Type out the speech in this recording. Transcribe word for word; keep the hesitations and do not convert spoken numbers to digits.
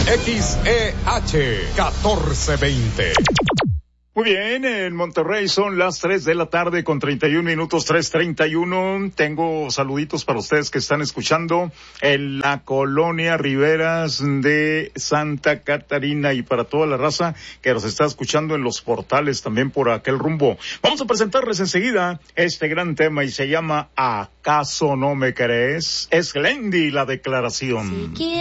X E H catorce veinte. Muy bien, en Monterrey son las tres de la tarde con treinta y un minutos, tres treinta y uno. Tengo saluditos para ustedes que están escuchando en la colonia Riberas de Santa Catarina y para toda la raza que nos está escuchando en los portales también por aquel rumbo. Vamos a presentarles enseguida este gran tema y se llama ¿Acaso no me crees? Es Glendy la declaración. Sí,